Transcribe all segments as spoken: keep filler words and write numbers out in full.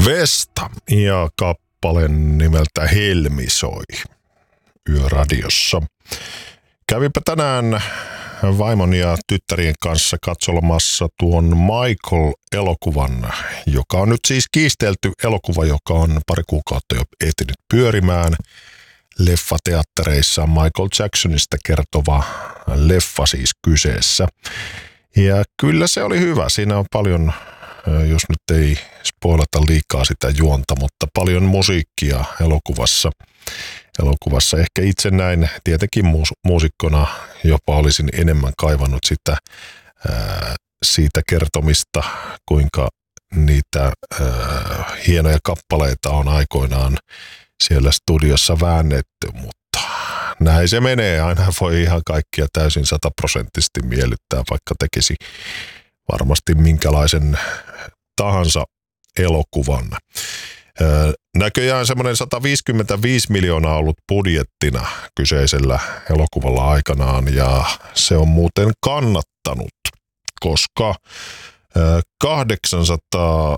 Vesta ja kappale nimeltä Helmi soi Yöradiossa. Kävipä tänään vaimon ja tyttärien kanssa katsomassa tuon Michael-elokuvan, joka on nyt siis kiistelty elokuva, joka on pari kuukautta jo ehtinyt pyörimään leffateattereissa. Michael Jacksonista kertova leffa siis kyseessä. Ja kyllä se oli hyvä. Siinä on paljon, jos nyt ei spoilata liikaa sitä juonta, mutta paljon musiikkia elokuvassa. Elokuvassa ehkä itse näin tietenkin muus- muusikkona jopa olisin enemmän kaivannut sitä ää, siitä kertomista, kuinka niitä ää, hienoja kappaleita on aikoinaan siellä studiossa väännetty, mutta näin se menee. Aina voi ihan kaikkia täysin sataprosenttisesti miellyttää, vaikka tekisi varmasti minkälaisen tahansa elokuvan. Näköjään semmoinen sata viisikymmentäviisi miljoonaa ollut budjettina kyseisellä elokuvalla aikanaan, ja se on muuten kannattanut, koska kahdeksansataa,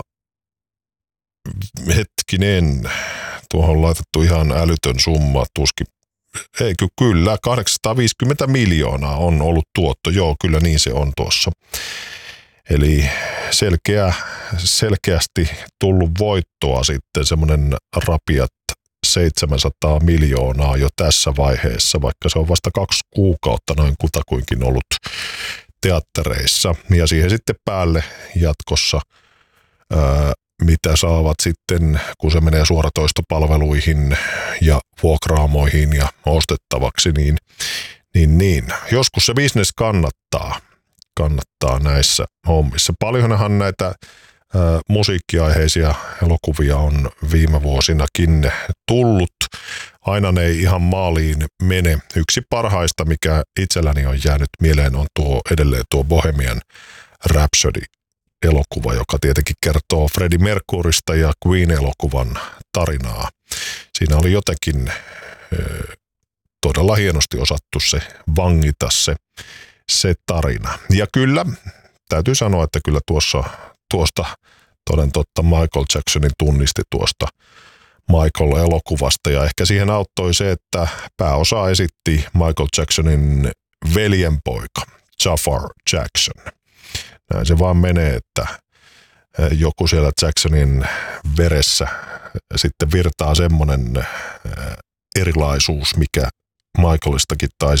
hetkinen, tuohon on laitettu ihan älytön summa, tuskin, ei kyllä, kahdeksansataaviisikymmentä miljoonaa on ollut tuotto, joo kyllä niin se on tuossa. Eli selkeä, selkeästi tullut voittoa sitten semmoinen rapiat seitsemänsataa miljoonaa jo tässä vaiheessa, vaikka se on vasta kaksi kuukautta noin kutakuinkin ollut teattereissa. Ja siihen sitten päälle jatkossa, ää, mitä saavat sitten, kun se menee suoratoistopalveluihin ja vuokraamoihin ja ostettavaksi, niin, niin, niin. joskus se business kannattaa. kannattaa näissä hommissa. Paljonhan näitä ä, musiikkiaiheisia elokuvia on viime vuosinakin tullut. Aina ne ei ihan maaliin mene. Yksi parhaista, mikä itselläni on jäänyt mieleen, on tuo edelleen tuo Bohemian Rhapsody-elokuva, joka tietenkin kertoo Freddie Mercurysta ja Queen-elokuvan tarinaa. Siinä oli jotenkin ä, todella hienosti osattu se vangita se se tarina. Ja kyllä, täytyy sanoa, että kyllä tuossa, tuosta toden totta Michael Jacksonin tunnisti tuosta Michael-elokuvasta, ja ehkä siihen auttoi se, että pääosa esitti Michael Jacksonin veljenpoika, Jafar Jackson. Näin se vaan menee, että joku siellä Jacksonin veressä sitten virtaa semmoinen erilaisuus, mikä Michaelistakin taisi